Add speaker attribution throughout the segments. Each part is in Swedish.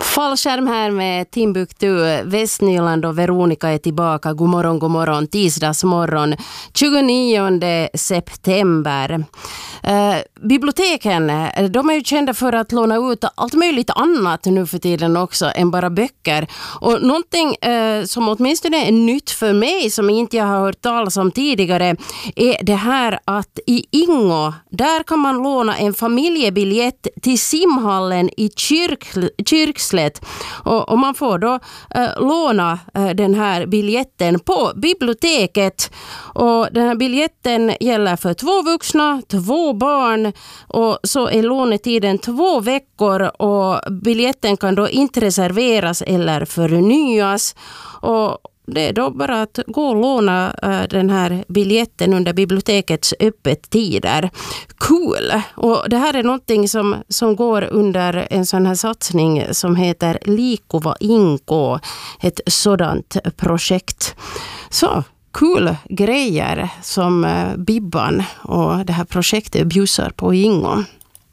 Speaker 1: Fallskärm här med Timbuktu, Västnyland och Veronica är tillbaka. God morgon, tisdagsmorgon, 29 september. Biblioteken, de är ju kända för att låna ut allt möjligt annat nu för tiden också än bara böcker. Och någonting som åtminstone är nytt för mig, som inte jag har hört talas om tidigare, är det här att i Ingo, där kan man låna en familjebiljett till simhallen i Kyrkslätt. Och man får då låna den här biljetten på biblioteket. Och den här biljetten gäller för 2 vuxna, 2 barn, och så är lånetiden 2 veckor, och biljetten kan då inte reserveras eller förnyas. Och det är då bara att gå och låna den här biljetten under bibliotekets öppettider. Cool! Och det här är någonting som går under en sån här satsning som heter Liikkuva Inko, ett sådant projekt. Så cool grejer som Bibban och det här projektet bjussar på Ingo.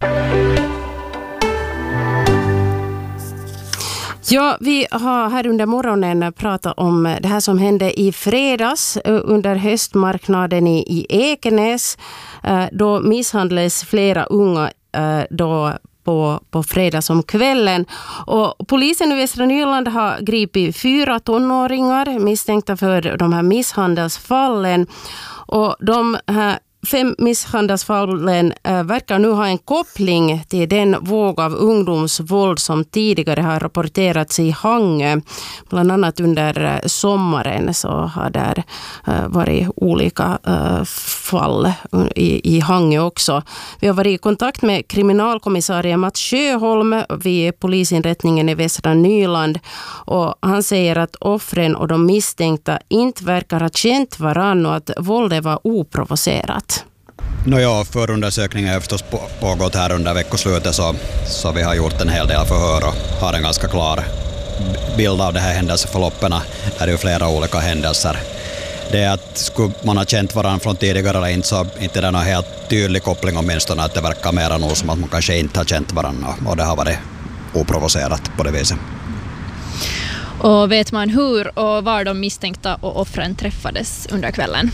Speaker 1: Ja, vi har här under morgonen pratat om det här som hände i fredags under höstmarknaden i Ekenäs. Då misshandlades flera unga då på fredag som kvällen. Och polisen i Västra Nyland har gripit 4 tonåringar misstänkta för de här misshandelsfallen. Och de här 5 misshandelsfallen verkar nu ha en koppling till den våg av ungdomsvåld som tidigare har rapporterats i Hangö. Bland annat under sommaren så har det varit olika fall i Hangö också. Vi har varit i kontakt med kriminalkommissarie Mats Sjöholm vid polisinrättningen i Västra Nyland, och han säger att offren och de misstänkta inte verkar ha känt varann och att våldet var oprovocerat.
Speaker 2: Förundersökningen har förstås pågått här under veckoslutet, så vi har gjort en hel del förhör och har en ganska klar bild av det här händelseförloppen. Det är ju flera olika händelser. Det är att skulle man ha känt varandra från tidigare eller inte, så inte det är någon helt tydlig koppling, åtminstone att det verkar mer nog som att man kanske inte har känt varandra, och det har varit oprovocerat på det viset.
Speaker 3: Och vet man hur och var de misstänkta och offren träffades under kvällen?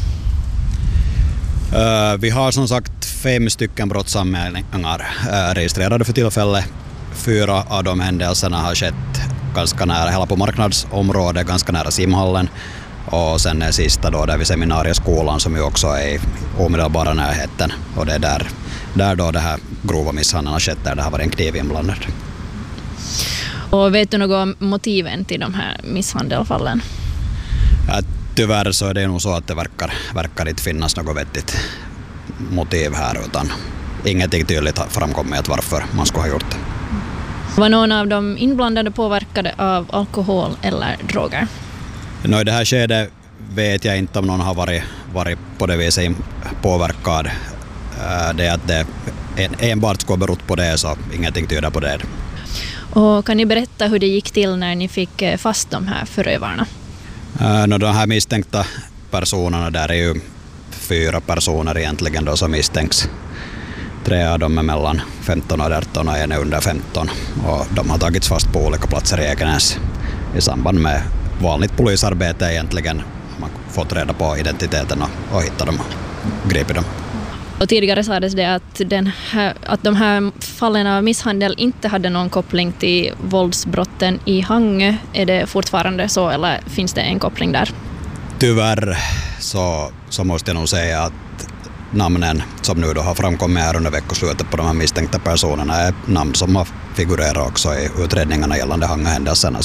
Speaker 2: Vi har som sagt 5 stycken brottsanmälningar registrerade för tillfället. 4 av de händelserna har skett ganska nära, hela på marknadsområdet, ganska nära simhallen. Och sen är sista då där vid seminarieskolan, som ju också är i omedelbara närheten. Och det är där då det här grova misshandeln har skett, där det har varit en kniv inblandad.
Speaker 3: Och vet du något om motiven till de här misshandelfallen?
Speaker 2: Tyvärr så är det nog så att det verkar inte finnas något vettigt motiv här, utan ingenting tydligt har framkommit varför man skulle ha gjort det.
Speaker 3: Var någon av de inblandade påverkade av alkohol eller droger?
Speaker 2: I det här skedet vet jag inte om någon har varit på det viset påverkad. Det att det enbart skulle ha berott på det, så ingenting tyder på det.
Speaker 3: Och kan ni berätta hur det gick till när ni fick fast de här förövarna?
Speaker 2: De här misstänkta personerna, där är ju 4 personer egentligen då som misstänks. 3 av dem är mellan 15 och 18 och en är under 15. Och de har tagits fast på olika platser i Ekenäs i samband med vanligt polisarbete egentligen. Man har fått reda på identiteten och hittat dem och gripit dem.
Speaker 3: Och tidigare sades det att de här fallen av misshandel inte hade någon koppling till våldsbrotten i Hangö. Är det fortfarande så, eller finns det en koppling där?
Speaker 2: Tyvärr så måste jag nog säga att namnen som nu då har framkommit här under veckoslutet på de här misstänkta personerna är namn som har figurerat också i utredningarna gällande Hangö-händelserna.